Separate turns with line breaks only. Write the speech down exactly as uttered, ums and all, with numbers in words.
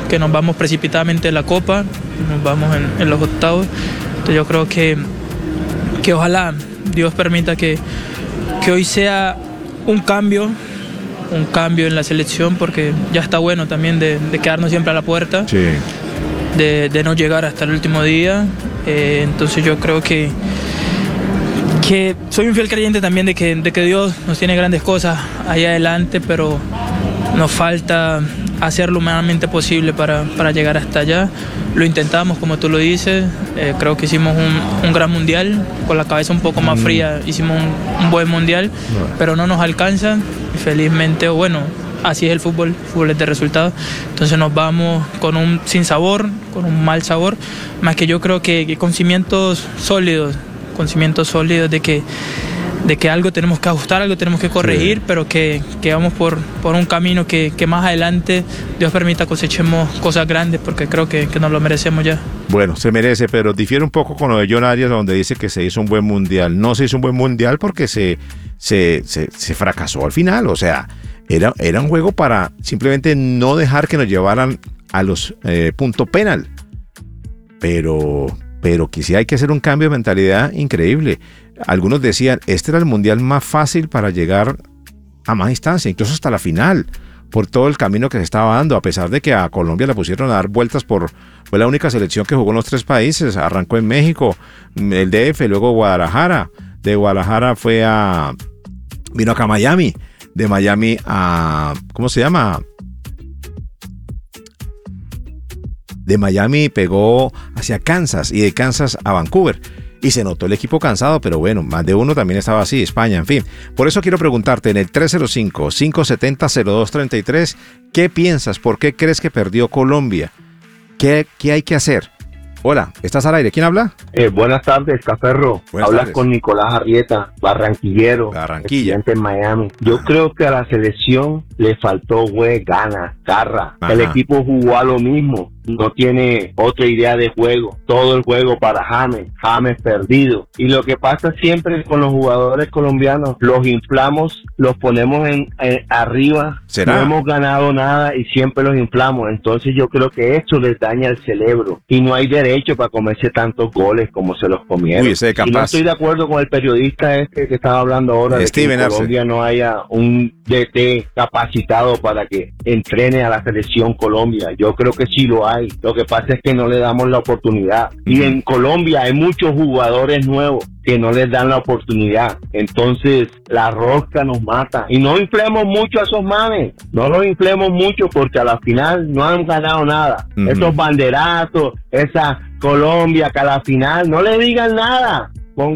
que nos vamos precipitadamente de la Copa, nos vamos en, en los octavos. Entonces yo creo que, que ojalá Dios permita que, que hoy sea un cambio, un cambio en la selección, porque ya está bueno también de, de quedarnos siempre a la puerta,
sí.
de, de no llegar hasta el último día. Eh, entonces yo creo que, que soy un fiel creyente también de que, de que Dios nos tiene grandes cosas ahí adelante, pero nos falta hacer lo humanamente posible para, para llegar hasta allá. Lo intentamos, como tú lo dices, eh, creo que hicimos un, un gran mundial, con la cabeza un poco más fría, hicimos un, un buen mundial, pero no nos alcanza, y felizmente, o bueno, así es el fútbol, el fútbol es de resultados, entonces nos vamos con un sinsabor, con un mal sabor, más que yo creo que, que con cimientos sólidos, con cimientos sólidos de que de que algo tenemos que ajustar, algo tenemos que corregir, sí. pero que, que vamos por, por un camino que, que más adelante Dios permita cosechemos cosas grandes, porque creo que, que nos lo merecemos ya.
Bueno, se merece, pero difiere un poco con lo de John Arias, donde dice que se hizo un buen mundial. No se hizo un buen mundial porque se, se, se, se fracasó al final, o sea, era, era un juego para simplemente no dejar que nos llevaran a los eh, punto penal, pero... pero que sí hay que hacer un cambio de mentalidad increíble. Algunos decían, este era el mundial más fácil para llegar a más distancia, incluso hasta la final, por todo el camino que se estaba dando, a pesar de que a Colombia la pusieron a dar vueltas por... Fue la única selección que jugó en los tres países, arrancó en México, el D F, luego Guadalajara, de Guadalajara fue a... vino acá a Miami, de Miami a... ¿cómo se llama?, de Miami pegó hacia Kansas y de Kansas a Vancouver. Y se notó el equipo cansado, pero bueno, más de uno también estaba así, España, en fin. Por eso quiero preguntarte en el tres cero cinco, cinco siete cero, cero dos tres tres, ¿qué piensas? ¿Por qué crees que perdió Colombia? ¿Qué, qué hay que hacer? Hola, ¿estás al aire? ¿Quién habla?
Eh, buenas tardes, Caferro.
Buenas
Hablas
tardes.
con Nicolás Arrieta, barranquillero,
Barranquilla.
residente en Miami. Yo
Ajá.
creo que a la selección le faltó, güey, ganas, garra.
Ajá.
El equipo jugó a lo mismo. No tiene otra idea de juego. Todo el juego para James. James perdido. Y lo que pasa siempre con los jugadores colombianos, los inflamos, los ponemos en, en arriba.
¿Será?
No hemos ganado nada y siempre los inflamos. Entonces yo creo que esto les daña el cerebro. Y no hay derecho para comerse tantos goles como se los comieron.
Uy, ese de capaz.
Y no estoy de acuerdo con el periodista este que estaba hablando ahora
Steven
de que en
Arce.
Colombia no haya un D T capacitado para que entrene a la selección Colombia. Yo creo que sí lo hay. Lo que pasa es que no le damos la oportunidad. Y en Colombia hay muchos jugadores nuevos que no les dan la oportunidad. Entonces la rosca nos mata. Y no inflemos mucho a esos manes. No los inflemos mucho porque a la final no han ganado nada.
Uh-huh.
Esos banderazos, esa Colombia que a la final no le digan nada.